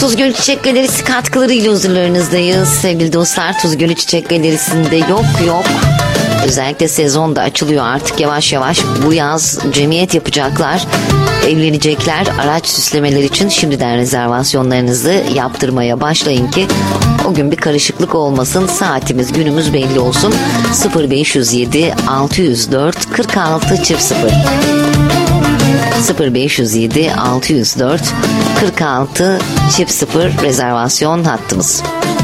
Tuz Gölü Çiçek Galerisi katkılarıyla huzurlarınızdayız. Sevgili dostlar, Tuz Gölü Çiçek Galerisi'nde yok. Özellikle sezon da açılıyor artık yavaş yavaş. Bu yaz cemiyet yapacaklar. Evlenecekler. Araç süslemeler için şimdiden rezervasyonlarınızı yaptırmaya başlayın ki o gün bir karışıklık olmasın. Saatimiz, günümüz belli olsun. 0507 604 46 00 0507 604 46 00 rezervasyon hattımız.